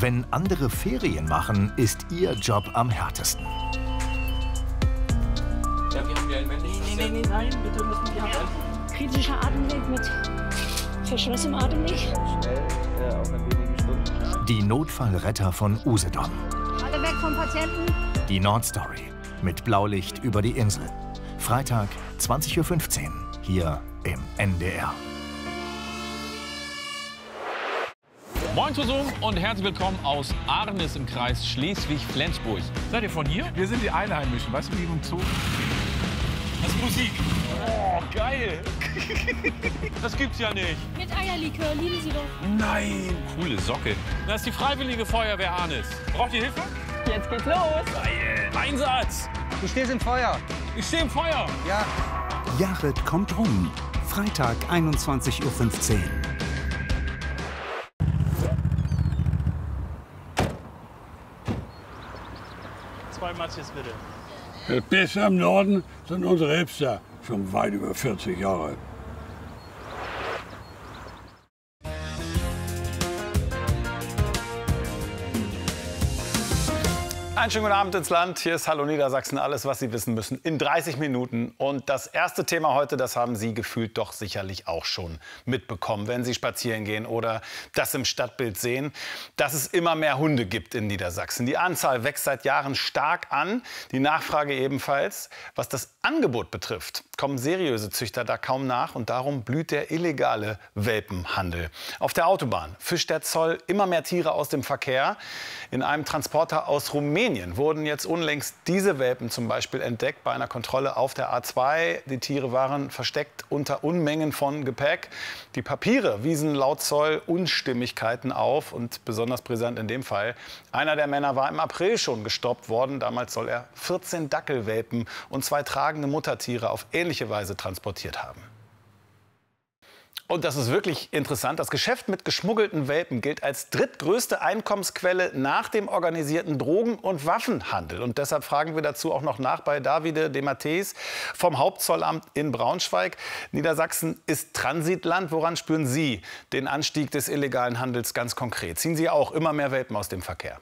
Wenn andere Ferien machen, ist Ihr Job am härtesten. Ja, wir haben ja ein männliches. Nein, bitte müssen die haben. Kritischer Atemweg mit verschlossenem Atemweg. Schnell, auch in wenigen Stunden. Die Notfallretter von Usedom. Alle weg vom Patienten. Die Nordstory mit Blaulicht über die Insel. Freitag, 20:15 Uhr, hier im NDR. Moin zusammen und herzlich willkommen aus Arnis im Kreis Schleswig-Flensburg. Seid ihr von hier? Wir sind die Einheimischen, weißt du, wie im Zoo? Das ist Musik. Oh, geil. Das gibt's ja nicht. Mit Eierlikör, lieben Sie doch. Nein! Coole Socke. Das ist die Freiwillige Feuerwehr Arnis. Braucht ihr Hilfe? Jetzt geht's los. Geil. Einsatz. Du stehst im Feuer. Ich stehe im Feuer. Ja. Jared kommt rum. Freitag, 21:15 Uhr. Zwei Matjes bitte. Das Beste am Norden sind unsere Hipster, schon weit über 40 Jahre alt. Einen schönen guten Abend ins Land. Hier ist Hallo Niedersachsen. Alles, was Sie wissen müssen, in 30 Minuten. Und das erste Thema heute, das haben Sie gefühlt doch sicherlich auch schon mitbekommen, wenn Sie spazieren gehen oder das im Stadtbild sehen, dass es immer mehr Hunde gibt in Niedersachsen. Die Anzahl wächst seit Jahren stark an, die Nachfrage ebenfalls. Was das Angebot betrifft, kommen seriöse Züchter da kaum nach und darum blüht der illegale Welpenhandel. Auf der Autobahn fischt der Zoll immer mehr Tiere aus dem Verkehr. In einem Transporter aus Rumänien wurden jetzt unlängst diese Welpen zum Beispiel entdeckt bei einer Kontrolle auf der A2. Die Tiere waren versteckt unter Unmengen von Gepäck. Die Papiere wiesen laut Zoll Unstimmigkeiten auf und besonders brisant in dem Fall. Einer der Männer war im April schon gestoppt worden. Damals soll er 14 Dackelwelpen und 2 tragende Muttertiere auf ähnliche Weise transportiert haben. Und das ist wirklich interessant. Das Geschäft mit geschmuggelten Welpen gilt als drittgrößte Einkommensquelle nach dem organisierten Drogen- und Waffenhandel. Und deshalb fragen wir dazu auch noch nach bei Davide de Matteis vom Hauptzollamt in Braunschweig. Niedersachsen ist Transitland. Woran spüren Sie den Anstieg des illegalen Handels ganz konkret? Ziehen Sie auch immer mehr Welpen aus dem Verkehr?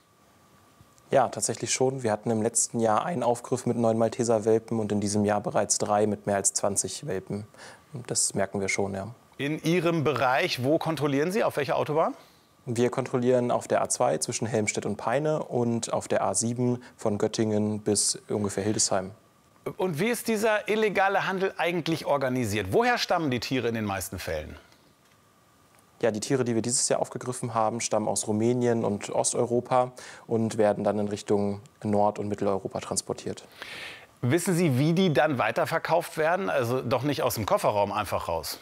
Ja, tatsächlich schon. Wir hatten im letzten Jahr einen Aufgriff mit 9 Malteser-Welpen und in diesem Jahr bereits 3 mit mehr als 20 Welpen. Das merken wir schon, ja. In Ihrem Bereich, wo kontrollieren Sie? Auf welcher Autobahn? Wir kontrollieren auf der A2 zwischen Helmstedt und Peine und auf der A7 von Göttingen bis ungefähr Hildesheim. Und wie ist dieser illegale Handel eigentlich organisiert? Woher stammen die Tiere in den meisten Fällen? Ja, die Tiere, die wir dieses Jahr aufgegriffen haben, stammen aus Rumänien und Osteuropa und werden dann in Richtung Nord- und Mitteleuropa transportiert. Wissen Sie, wie die dann weiterverkauft werden? Also doch nicht aus dem Kofferraum einfach raus?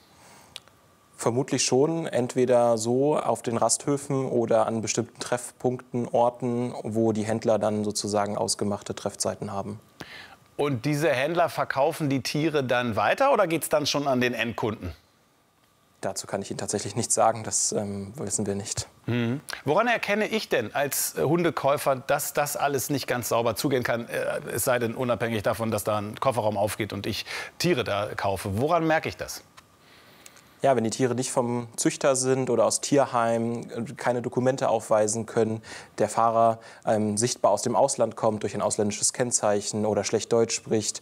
Vermutlich schon, entweder so auf den Rasthöfen oder an bestimmten Treffpunkten, Orten, wo die Händler dann sozusagen ausgemachte Treffzeiten haben. Und diese Händler verkaufen die Tiere dann weiter oder geht es dann schon an den Endkunden? Dazu kann ich Ihnen tatsächlich nichts sagen, das wissen wir nicht. Mhm. Woran erkenne ich denn als Hundekäufer, dass das alles nicht ganz sauber zugehen kann, es sei denn unabhängig davon, dass da ein Kofferraum aufgeht und ich Tiere da kaufe? Woran merke ich das? Ja, wenn die Tiere nicht vom Züchter sind oder aus Tierheim, keine Dokumente aufweisen können, der Fahrer sichtbar aus dem Ausland kommt durch ein ausländisches Kennzeichen oder schlecht Deutsch spricht,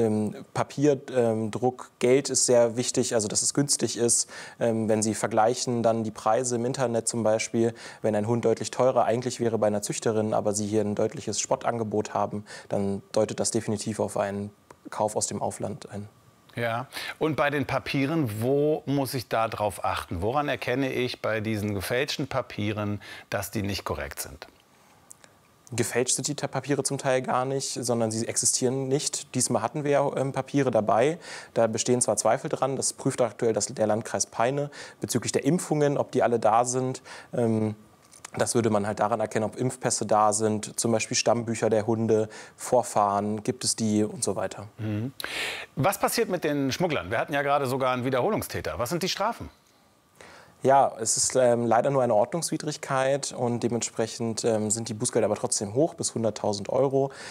Papierdruck, Geld ist sehr wichtig, also dass es günstig ist. Wenn Sie vergleichen dann die Preise im Internet zum Beispiel, wenn ein Hund deutlich teurer eigentlich wäre bei einer Züchterin, aber Sie hier ein deutliches Spottangebot haben, dann deutet das definitiv auf einen Kauf aus dem Ausland ein. Ja, und bei den Papieren, wo muss ich da drauf achten? Woran erkenne ich bei diesen gefälschten Papieren, dass die nicht korrekt sind? Gefälscht sind die Papiere zum Teil gar nicht, sondern sie existieren nicht. Diesmal hatten wir ja Papiere dabei. Da bestehen zwar Zweifel dran, das prüft aktuell der Landkreis Peine bezüglich der Impfungen, ob die alle da sind. Das würde man halt daran erkennen, ob Impfpässe da sind, zum Beispiel Stammbücher der Hunde, Vorfahren, gibt es die und so weiter. Mhm. Was passiert mit den Schmugglern? Wir hatten ja gerade sogar einen Wiederholungstäter. Was sind die Strafen? Ja, es ist leider nur eine Ordnungswidrigkeit und dementsprechend sind die Bußgelder aber trotzdem hoch, bis 100.000 €.